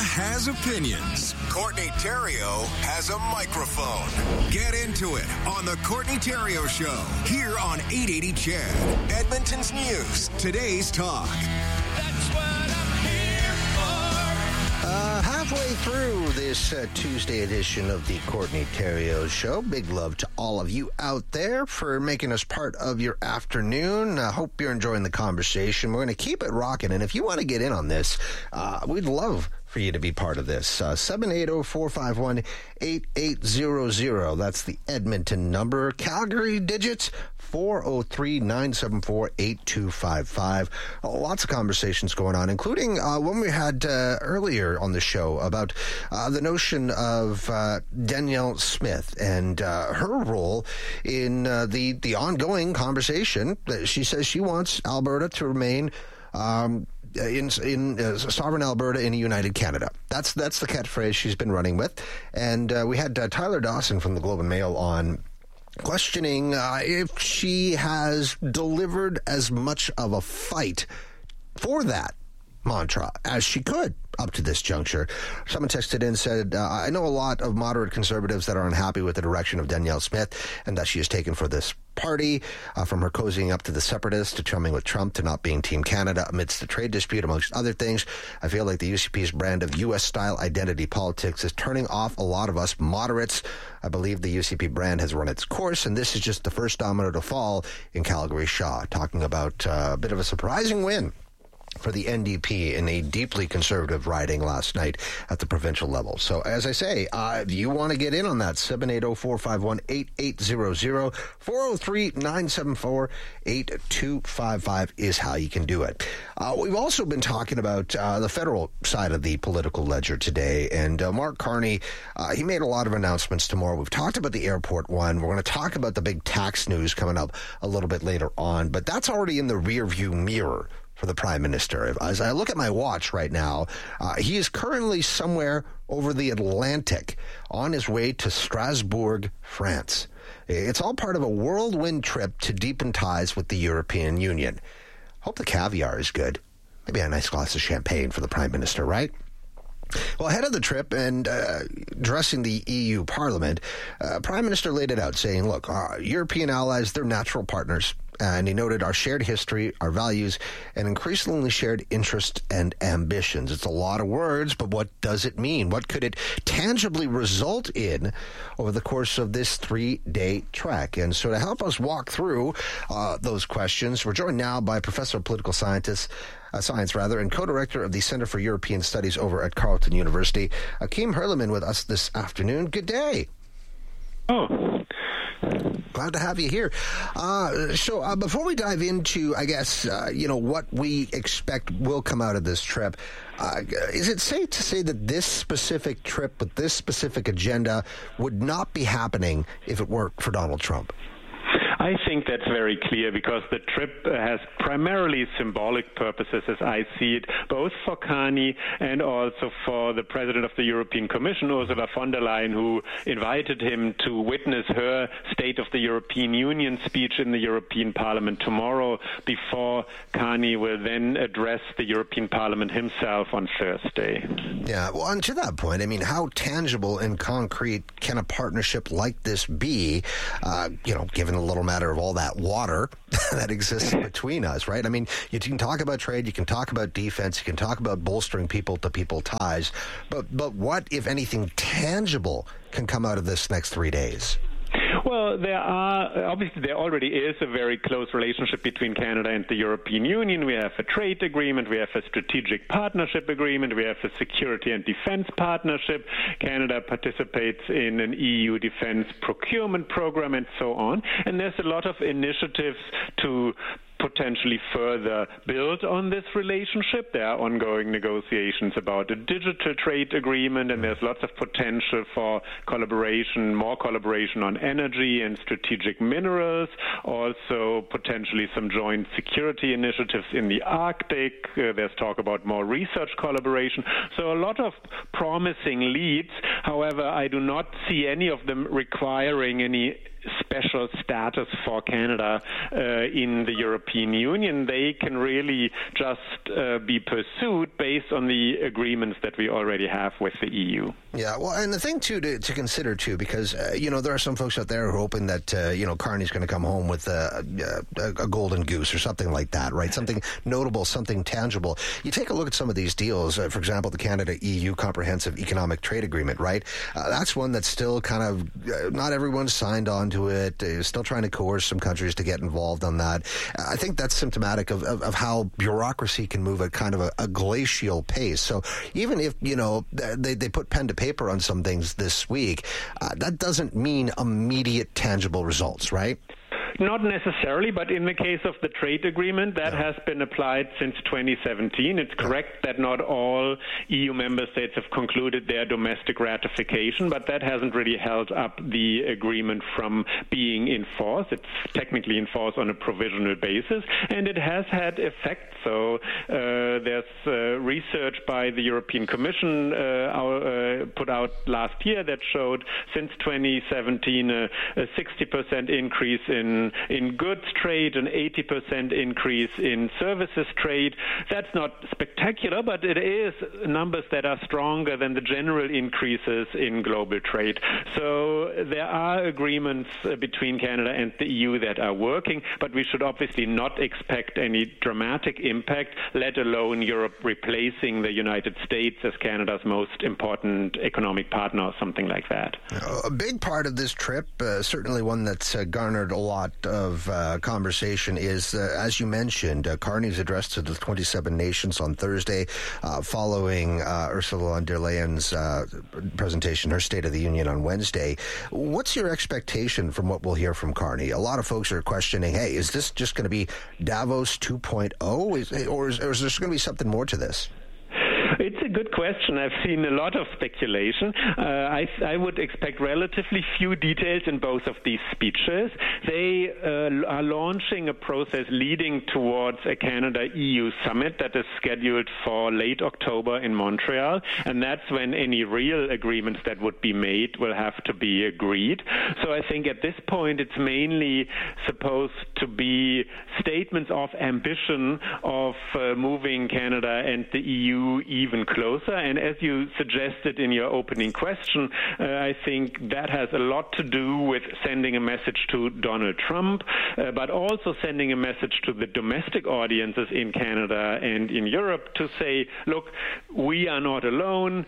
has opinions. Courtney Theriot has a microphone. Get into it on the Courtney Theriot Show here on 880 CHED. Edmonton's News. Today's talk. That's what I'm here for. Halfway through this Tuesday edition of the Courtney Theriot Show. Big love to all of you out there for making us part of your afternoon. I hope you're enjoying the conversation. We're going to keep it rocking, and if you want to get in on this, we'd love for you to be part of this. 780-451-8800. That's the Edmonton number. Calgary digits 403-974-8255. Lots of conversations going on, including one we had earlier on the show about the notion of Danielle Smith and her role in the ongoing conversation. She says she wants Alberta to remain in sovereign Alberta in a united Canada. That's the catchphrase she's been running with. And we had Tyler Dawson from the Globe and Mail on questioning if she has delivered as much of a fight for that mantra as she could up to this juncture. Someone texted in and said, I know a lot of moderate conservatives that are unhappy with the direction of Danielle Smith and that she has taken for this party, from her cozying up to the separatists to chumming with Trump to not being Team Canada amidst the trade dispute, amongst other things. I feel like the UCP's brand of U.S.-style identity politics is turning off a lot of us moderates. I believe the UCP brand has run its course, and this is just the first domino to fall in Calgary Shaw, talking about a bit of a surprising win for the NDP in a deeply conservative riding last night at the provincial level. So, as I say, if you want to get in on that, 780-451-8800, 403-974-8255 is how you can do it. We've also been talking about the federal side of the political ledger today, and Mark Carney, he made a lot of announcements tomorrow. We've talked about the airport one. We're going to talk about the big tax news coming up a little bit later on, but that's already in the rearview mirror for the Prime Minister. As I look at my watch right now, he is currently somewhere over the Atlantic on his way to Strasbourg, France. It's all part of a whirlwind trip to deepen ties with the European Union. Hope the caviar is good. Maybe a nice glass of champagne for the Prime Minister, right? Well, ahead of the trip and addressing the EU Parliament, Prime Minister laid it out, saying, look, our European allies, they're natural partners. And he noted our shared history, our values, and increasingly shared interests and ambitions. It's a lot of words, but what does it mean? What could it tangibly result in over the course of this 3-day trek? And so to help us walk through those questions, we're joined now by Professor of Political Science, and co-director of the Center for European Studies over at Carleton University, Akim Hürliman, with us this afternoon. Good day. Oh, glad to have you here. So before we dive into, I guess, what we expect will come out of this trip, is it safe to say that this specific trip with this specific agenda would not be happening if it weren't for Donald Trump? I think that's very clear because the trip has primarily symbolic purposes as I see it, both for Carney and also for the President of the European Commission, Ursula von der Leyen, who invited him to witness her State of the European Union speech in the European Parliament tomorrow before Carney will then address the European Parliament himself on Thursday. Yeah, well, and to that point, I mean, how tangible and concrete can a partnership like this be, given a little matter of all that water that exists between us, right? I mean, you can talk about trade, you can talk about defense, you can talk about bolstering people-to-people ties, but what, if anything, tangible can come out of this next 3 days? Well, there already is a very close relationship between Canada and the European Union. We have a trade agreement, we have a strategic partnership agreement, we have a security and defense partnership. Canada participates in an EU defense procurement program and so on. And there's a lot of initiatives to potentially further build on this relationship. There are ongoing negotiations about a digital trade agreement, and there's lots of potential for collaboration, more collaboration on energy and strategic minerals, also potentially some joint security initiatives in the Arctic. There's talk about more research collaboration. So a lot of promising leads. However, I do not see any of them requiring any special status for Canada in the European Union. They can really just be pursued based on the agreements that we already have with the EU. Yeah, well, and the thing, too, to consider, too, because, there are some folks out there who are hoping that, Carney's going to come home with a golden goose or something like that, right? Something notable, something tangible. You take a look at some of these deals, for example, the Canada-EU Comprehensive Economic Trade Agreement, right? That's one that's still kind of, not everyone's signed on to it, still trying to coerce some countries to get involved on that. I think that's symptomatic of how bureaucracy can move at kind of a glacial pace. So even if, they put pen to paper on some things this week, that doesn't mean immediate tangible results, right? Not necessarily, but in the case of the trade agreement, that has been applied since 2017. It's correct that not all EU member states have concluded their domestic ratification, but that hasn't really held up the agreement from being in force. It's technically in force on a provisional basis, and it has had effect. So there's research by the European Commission put out last year that showed since 2017 a 60% increase in goods trade, an 80% increase in services trade. That's not spectacular, but it is numbers that are stronger than the general increases in global trade. So there are agreements between Canada and the EU that are working, but we should obviously not expect any dramatic impact, let alone Europe replacing the United States as Canada's most important economic partner or something like that. A big part of this trip, certainly one that's garnered a lot of conversation, is, as you mentioned, Carney's address to the 27 nations on Thursday, following Ursula von der Leyen's presentation, her State of the Union on Wednesday. What's your expectation from what we'll hear from Carney? A lot of folks are questioning, hey, is this just going to be Davos 2.0, or is there going to be something more to this? It's a good question. I've seen a lot of speculation. I would expect relatively few details in both of these speeches. They are launching a process leading towards a Canada-EU summit that is scheduled for late October in Montreal, and that's when any real agreements that would be made will have to be agreed. So I think at this point it's mainly supposed to be statements of ambition of moving Canada and the EU even closer. And as you suggested in your opening question, I think that has a lot to do with sending a message to Donald Trump, but also sending a message to the domestic audiences in Canada and in Europe to say, look, we are not alone.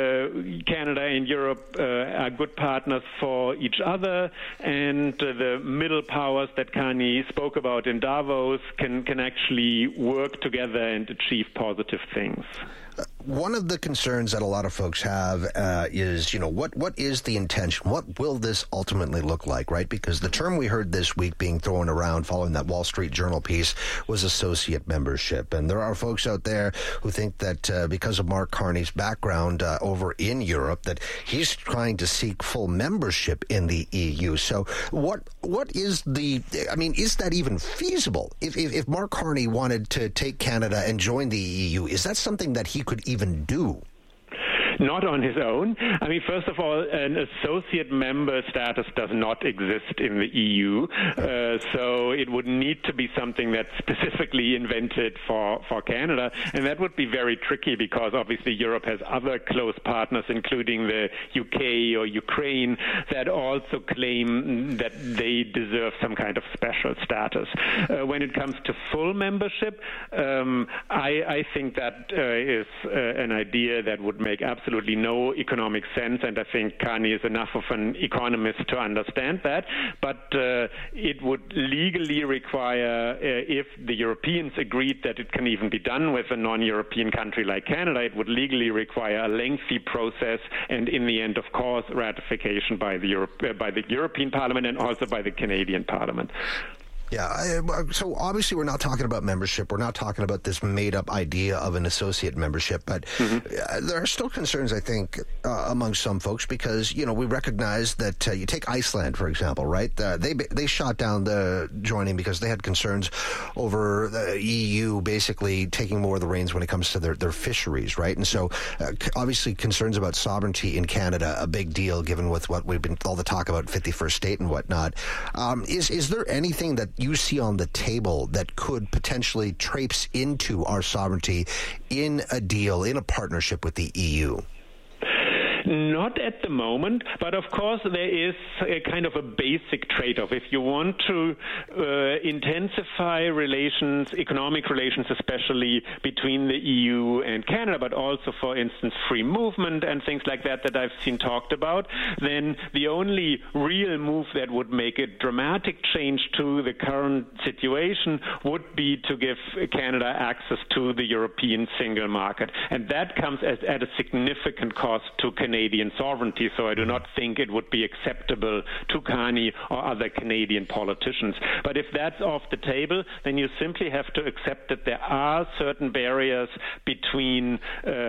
Canada and Europe are good partners for each other, and the middle powers that Carney spoke about in Davos can actually work together and achieve positive things. One of the concerns that a lot of folks have is, what is the intention? What will this ultimately look like, right? Because the term we heard this week being thrown around following that Wall Street Journal piece was associate membership. And there are folks out there who think that because of Mark Carney's background over in Europe, that he's trying to seek full membership in the EU. So what is is that even feasible? If Mark Carney wanted to take Canada and join the EU, is that something that he could even do? Not on his own. I mean, first of all, an associate member status does not exist in the EU, so it would need to be something that's specifically invented for Canada, and that would be very tricky because obviously Europe has other close partners, including the UK or Ukraine, that also claim that they deserve some kind of special status. When it comes to full membership, I think that is an idea that would make absolutely no economic sense, and I think Carney is enough of an economist to understand that. But it would legally require, if the Europeans agreed that it can even be done with a non-European country like Canada, it would legally require a lengthy process, and in the end, of course, ratification by the European Parliament and also by the Canadian Parliament. Yeah, so obviously we're not talking about membership. We're not talking about this made-up idea of an associate membership, but there are still concerns, I think, among some folks because, we recognize that you take Iceland, for example, right? They shot down the joining because they had concerns over the EU basically taking more of the reins when it comes to their fisheries, right? And so obviously concerns about sovereignty in Canada, a big deal given with what we've been, all the talk about 51st state and whatnot. Is there anything that you see on the table that could potentially traipse into our sovereignty in a deal, in a partnership with the EU? Not at the moment, but of course there is a kind of a basic trade-off. If you want to intensify relations, economic relations especially between the EU and Canada, but also, for instance, free movement and things like that I've seen talked about, then the only real move that would make a dramatic change to the current situation would be to give Canada access to the European single market. And that comes at a significant cost to Canadian sovereignty, so I do not think it would be acceptable to Carney or other Canadian politicians. But if that's off the table, then you simply have to accept that there are certain barriers between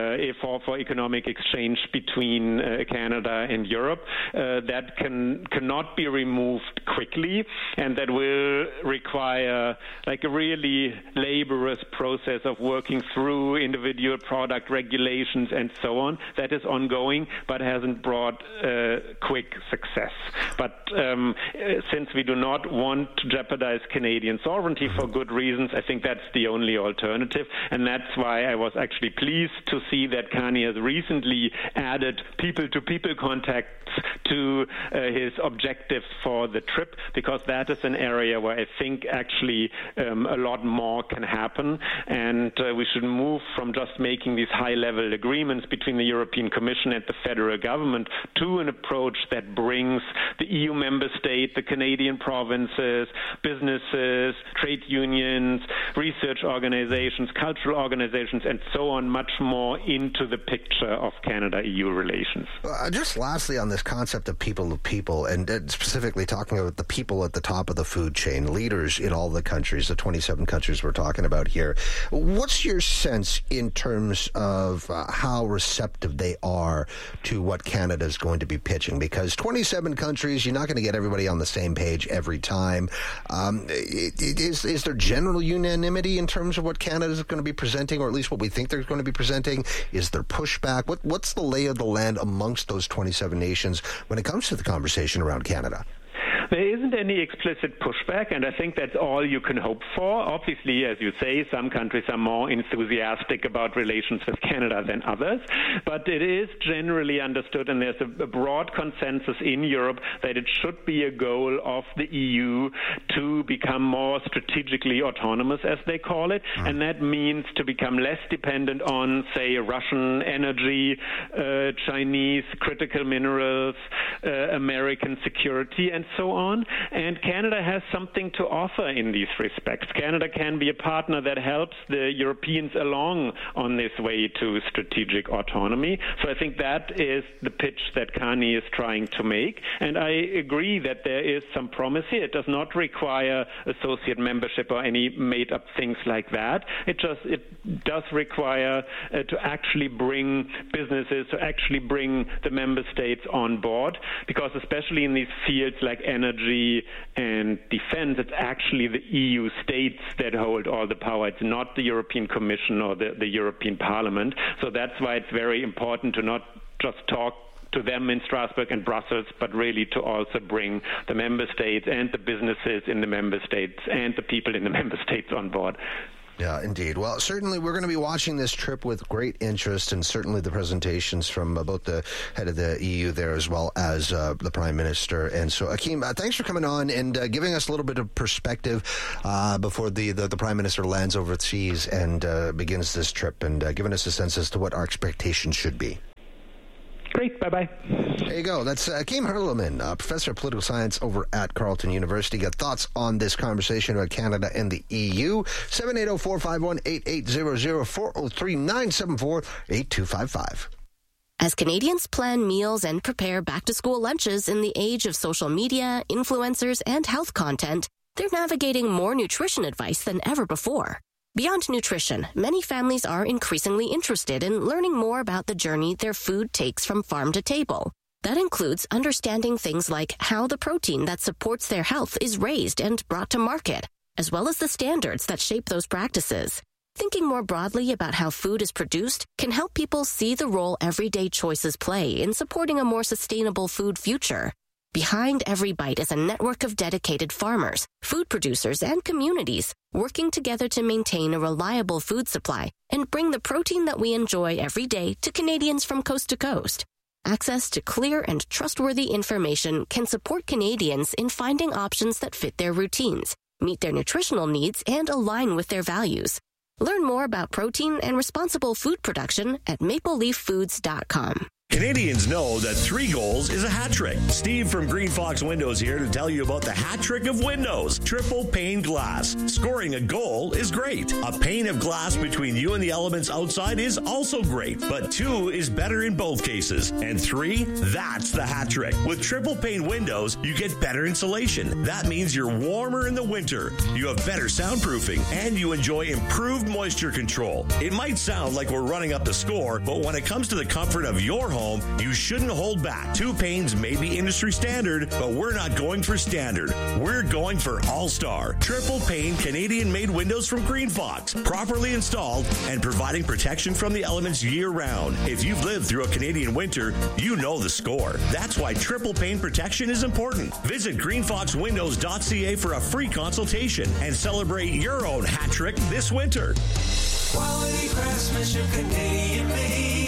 for economic exchange between Canada and Europe that cannot be removed quickly, and that will require like a really laborious process of working through individual product regulations and so on. That is ongoing, but hasn't brought quick success. But since we do not want to jeopardize Canadian sovereignty for good reasons, I think that's the only alternative. And that's why I was actually pleased to see that Carney has recently added people-to-people contacts to his objectives for the trip, because that is an area where I think actually a lot more can happen. And we should move from just making these high-level agreements between the European Commission and the federal government to an approach that brings the EU member state, the Canadian provinces, businesses, trade unions, research organizations, cultural organizations, and so on, much more into the picture of Canada-EU relations. Just lastly on this concept of people to people, and specifically talking about the people at the top of the food chain, leaders in all the countries, the 27 countries we're talking about here, what's your sense in terms of how receptive they are to what Canada is going to be pitching? Because 27 countries, you're not going to get everybody on the same page every time. Is there general unanimity in terms of what Canada is going to be presenting, or at least what we think they're going to be presenting? Is there pushback? What's the lay of the land amongst those 27 nations when it comes to the conversation around Canada? There isn't any explicit pushback, and I think that's all you can hope for. Obviously, as you say, some countries are more enthusiastic about relations with Canada than others, but it is generally understood, and there's a broad consensus in Europe, that it should be a goal of the EU to become more strategically autonomous, as they call it, and that means to become less dependent on, say, Russian energy, Chinese critical minerals, American security, and so on. And Canada has something to offer in these respects. Canada can be a partner that helps the Europeans along on this way to strategic autonomy. So I think that is the pitch that Carney is trying to make. And I agree that there is some promise here. It does not require associate membership or any made-up things like that. It does require to actually bring businesses, to actually bring the member states on board, because especially in these fields like energy and defense, it's actually the EU states that hold all the power. It's not the European Commission or the European Parliament. So that's why it's very important to not just talk to them in Strasbourg and Brussels, but really to also bring the member states and the businesses in the member states and the people in the member states on board. Yeah, indeed. Well, certainly we're going to be watching this trip with great interest, and certainly the presentations from both the head of the EU there as well as the Prime Minister. And so, Akim, thanks for coming on and giving us a little bit of perspective before the Prime Minister lands overseas and begins this trip, and giving us a sense as to what our expectations should be. Great. Bye-bye. There you go. That's Akim Hurliman, professor of political science over at Carleton University. Got thoughts on this conversation about Canada and the EU? 780-451-8800, 403-974-8255. As Canadians plan meals and prepare back-to-school lunches in the age of social media, influencers, and health content, they're navigating more nutrition advice than ever before. Beyond nutrition, many families are increasingly interested in learning more about the journey their food takes from farm to table. That includes understanding things like how the protein that supports their health is raised and brought to market, as well as the standards that shape those practices. Thinking more broadly about how food is produced can help people see the role everyday choices play in supporting a more sustainable food future. Behind every bite is a network of dedicated farmers, food producers, and communities working together to maintain a reliable food supply and bring the protein that we enjoy every day to Canadians from coast to coast. Access to clear and trustworthy information can support Canadians in finding options that fit their routines, meet their nutritional needs, and align with their values. Learn more about protein and responsible food production at mapleleaffoods.com. Canadians know that 3 goals is a hat trick. Steve from Green Fox Windows here to tell you about the hat trick of windows. Triple pane glass. Scoring a goal is great. A pane of glass between you and the elements outside is also great, but 2 is better in both cases. And 3, that's the hat trick. With triple pane windows, you get better insulation. That means you're warmer in the winter. You have better soundproofing, and you enjoy improved moisture control. It might sound like we're running up the score, but when it comes to the comfort of your home, you shouldn't hold back. 2 panes may be industry standard, but we're not going for standard. We're going for all-star. Triple pane Canadian-made windows from Green Fox, properly installed and providing protection from the elements year-round. If you've lived through a Canadian winter, you know the score. That's why triple pane protection is important. Visit greenfoxwindows.ca for a free consultation and celebrate your own hat trick this winter. Quality craftsmanship, Canadian-made.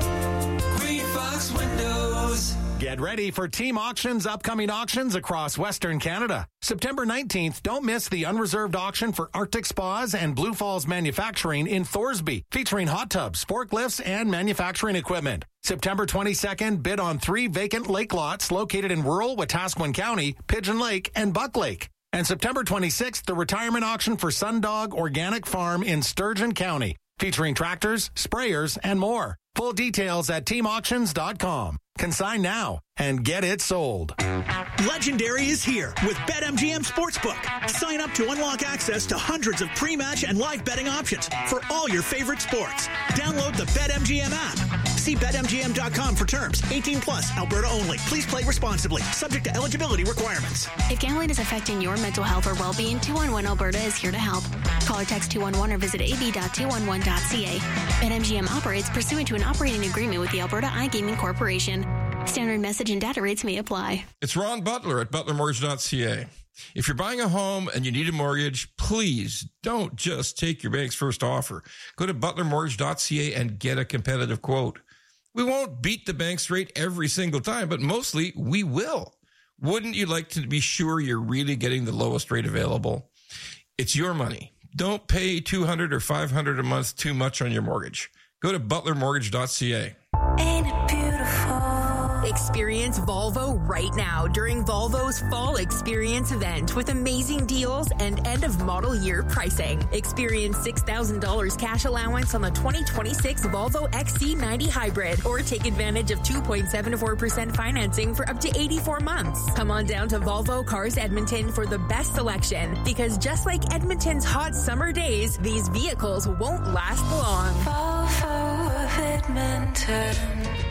Windows. Get ready for Team Auction's upcoming auctions across Western Canada. September 19th, don't miss the unreserved auction for Arctic Spas and Blue Falls Manufacturing in Thorsby, featuring hot tubs, forklifts, and manufacturing equipment. September 22nd, bid on 3 vacant lake lots located in rural Wetaskiwin County, Pigeon Lake, and Buck Lake. And September 26th, the retirement auction for Sundog Organic Farm in Sturgeon County, featuring tractors, sprayers, and more. Full details at teamauctions.com. Consign now and get it sold. Legendary is here with BetMGM Sportsbook. Sign up to unlock access to hundreds of pre-match and live betting options for all your favorite sports. Download the BetMGM app. See BetMGM.com for terms. 18 plus, Alberta only. Please play responsibly. Subject to eligibility requirements. If gambling is affecting your mental health or well-being, 211 Alberta is here to help. Call or text 211 or visit ab.211.ca. BetMGM operates pursuant to an operating agreement with the Alberta iGaming Corporation. Standard message and data rates may apply. It's Ron Butler at butlermortgage.ca. If you're buying a home and you need a mortgage, please don't just take your bank's first offer. Go to butlermortgage.ca and get a competitive quote. We won't beat the bank's rate every single time, but mostly we will. Wouldn't you like to be sure you're really getting the lowest rate available? It's your money. Don't pay $200 or $500 a month too much on your mortgage. Go to butlermortgage.ca. Ain't it beautiful? Experience Volvo right now during Volvo's Fall Experience event with amazing deals and end-of-model year pricing. Experience $6,000 cash allowance on the 2026 Volvo XC90 Hybrid or take advantage of 2.74% financing for up to 84 months. Come on down to Volvo Cars Edmonton for the best selection because just like Edmonton's hot summer days, these vehicles won't last long. Volvo of Edmonton.